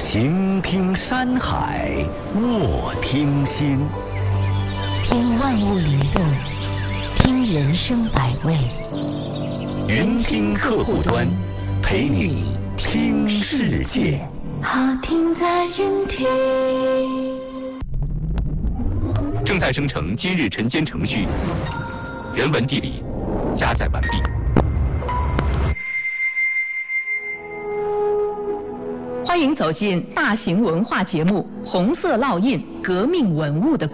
行听山海，卧听心。 听万物娱乐，听人生百味。 云听客户端，陪你听世界。 好听在云听。 正在生成今日晨间程序，人文地理加载完毕。 欢迎走进大型文化节目《红色烙印：革命文物的